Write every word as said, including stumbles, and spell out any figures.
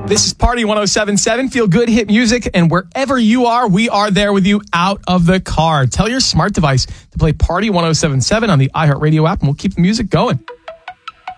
This is Party one oh seven point seven. Feel good, hit music, and wherever you are, we are there with you out of the car. Tell your smart device to play Party one oh seven point seven on the iHeartRadio app, and we'll keep the music going.